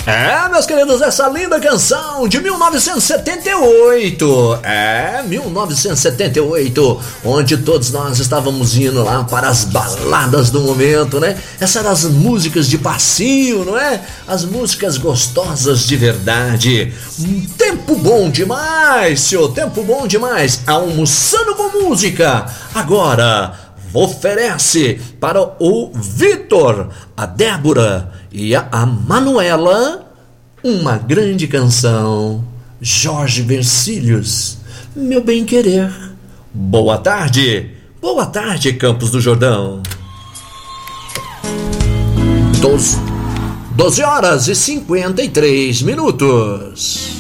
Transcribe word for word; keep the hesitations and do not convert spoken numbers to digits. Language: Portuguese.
É, meus queridos, essa linda canção de mil novecentos e setenta e oito. É, mil novecentos e setenta e oito, onde todos nós estávamos indo lá para as baladas do momento, né? Essas eram as músicas de passinho, não é? As músicas gostosas de verdade. Tempo bom demais, senhor, tempo bom demais. Almoçando com música. Agora, oferece para o Vitor, a Débora e a, a Manuela uma grande canção. Jorge Vercilhos, Meu Bem Querer. Boa tarde, boa tarde, Campos do Jordão. doze horas e cinquenta e três minutos.